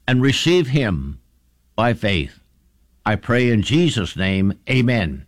and receive him by faith. I pray in Jesus' name, amen.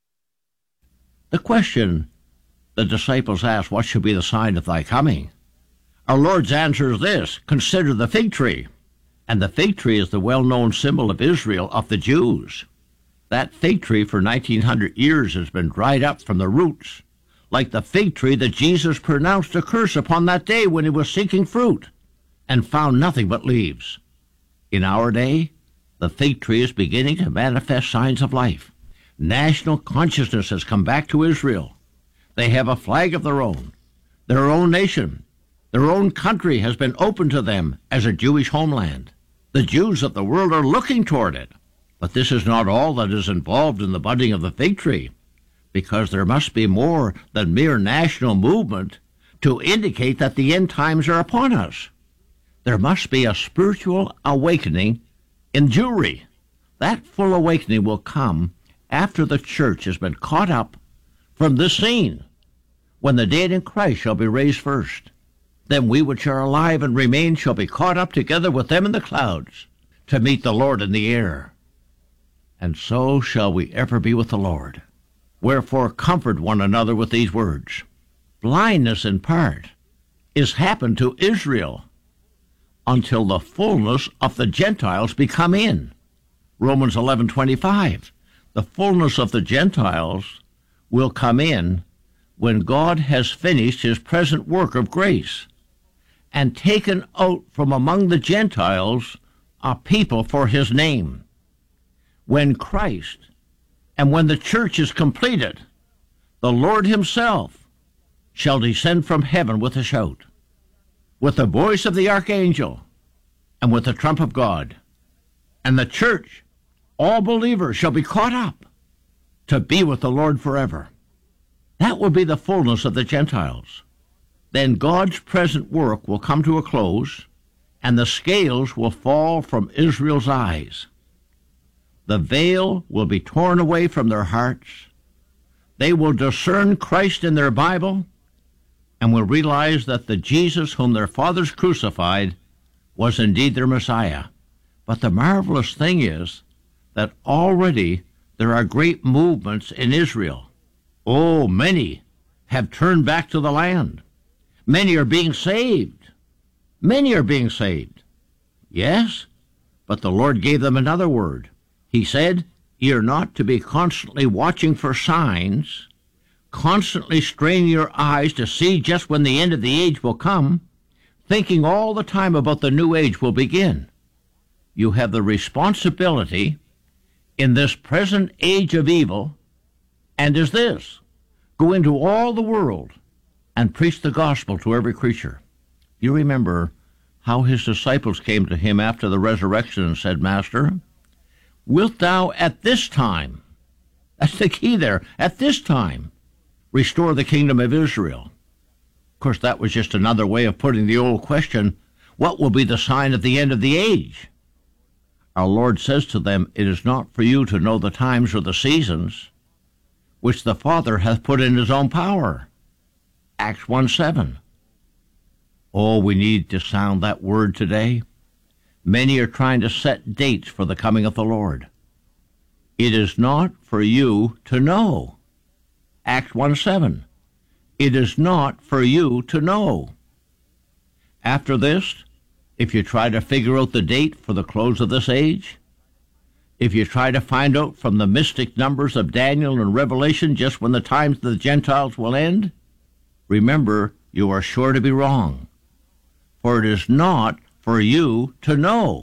The question the disciples asked, what should be the sign of thy coming? Our Lord's answer is this: consider the fig tree. And the fig tree is the well-known symbol of Israel, of the Jews. That fig tree for 1900 years has been dried up from the roots, like the fig tree that Jesus pronounced a curse upon that day when he was seeking fruit and found nothing but leaves. In our day, the fig tree is beginning to manifest signs of life. National consciousness has come back to Israel. They have a flag of their own nation. Their own country has been open to them as a Jewish homeland. The Jews of the world are looking toward it. But this is not all that is involved in the budding of the fig tree, because there must be more than mere national movement to indicate that the end times are upon us. There must be a spiritual awakening in Jewry. That full awakening will come after the church has been caught up from this scene, when the dead in Christ shall be raised first. Then we which are alive and remain shall be caught up together with them in the clouds to meet the Lord in the air. And so shall we ever be with the Lord. Wherefore comfort one another with these words. Blindness in part is happened to Israel until the fullness of the Gentiles be come in. Romans 11:25. The fullness of the Gentiles will come in when God has finished his present work of grace and taken out from among the Gentiles a people for his name. When Christ and when the church is completed, the Lord himself shall descend from heaven with a shout, with the voice of the archangel, and with the trump of God. And the church, all believers, shall be caught up to be with the Lord forever. That will be the fullness of the Gentiles. Then God's present work will come to a close, and the scales will fall from Israel's eyes. The veil will be torn away from their hearts. They will discern Christ in their Bible and will realize that the Jesus whom their fathers crucified was indeed their Messiah. But the marvelous thing is that already there are great movements in Israel. Oh, many have turned back to the land. Many are being saved. Many are being saved. Yes, but the Lord gave them another word. He said, "Ye are not to be constantly watching for signs, constantly straining your eyes to see just when the end of the age will come, thinking all the time about the new age will begin. You have the responsibility in this present age of evil, and is this: go into all the world and preach the gospel to every creature." You remember how his disciples came to him after the resurrection and said, "Master, wilt thou at this time," that's the key there, "at this time, restore the kingdom of Israel?" Of course, that was just another way of putting the old question, what will be the sign of the end of the age? Our Lord says to them, it is not for you to know the times or the seasons which the Father hath put in his own power. Acts 1:7. Oh, we need to sound that word today. Many are trying to set dates for the coming of the Lord. It is not for you to know. Acts 1:7. It is not for you to know. After this, if you try to figure out the date for the close of this age, if you try to find out from the mystic numbers of Daniel and Revelation just when the times of the Gentiles will end, remember, you are sure to be wrong. For it is not for you to know.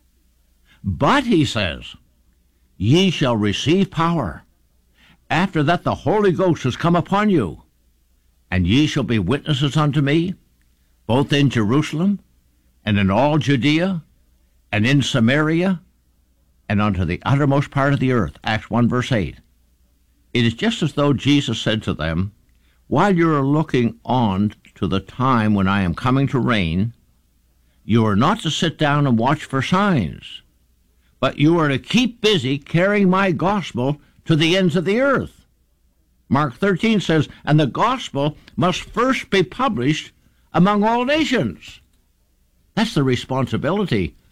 But, he says, ye shall receive power. After that the Holy Ghost has come upon you, and ye shall be witnesses unto me, both in Jerusalem, and in all Judea, and in Samaria, and unto the uttermost part of the earth. Acts 1:8. It is just as though Jesus said to them, while you are looking on to the time when I am coming to reign, you are not to sit down and watch for signs, but you are to keep busy carrying my gospel to the ends of the earth. Mark 13 says, and the gospel must first be published among all nations. That's the responsibility